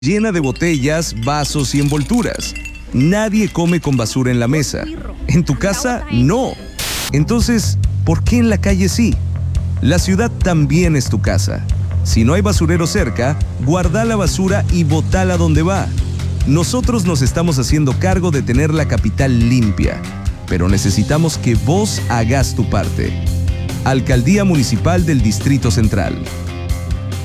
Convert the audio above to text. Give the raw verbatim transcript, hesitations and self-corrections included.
llena de botellas, vasos y envolturas. Nadie come con basura en la mesa. En tu casa, no. Entonces, ¿por qué en la calle sí? La ciudad también es tu casa. Si no hay basurero cerca, guarda la basura y botala donde va. Nosotros nos estamos haciendo cargo de tener la capital limpia, pero necesitamos que vos hagas tu parte. Alcaldía Municipal del Distrito Central.